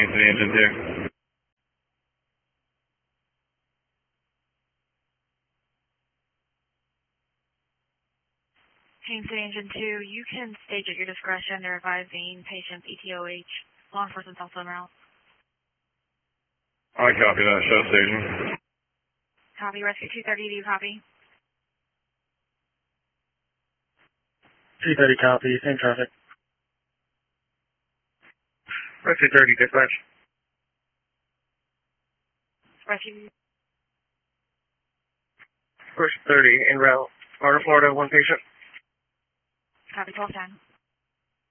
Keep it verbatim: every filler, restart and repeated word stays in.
Kingston Engine two. Kingston Engine two, you can stage at your discretion. They're advising patients E T O H. Law enforcement's also en route. I copy that. Show station. Copy. Rescue two thirty, do you copy? two thirty copy. Same traffic. Rescue thirty, dispatch. Rescue. Rescue thirty, en route. Florida, Florida, one patient. Copy, twelve ten.